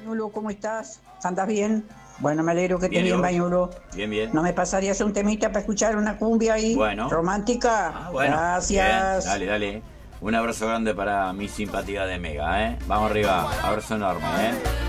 Bañulo, ¿cómo estás? ¿Andas bien? Bueno, me alegro que estés bien, ¿y vos? Bañulo. Bien, bien. ¿No me pasarías un temita para escuchar una cumbia ahí? Bueno. ¿Romántica? Bueno. Gracias. Bien, dale. Un abrazo grande para mi simpatía de Mega, ¿eh? Vamos arriba. Abrazo enorme, ¿eh?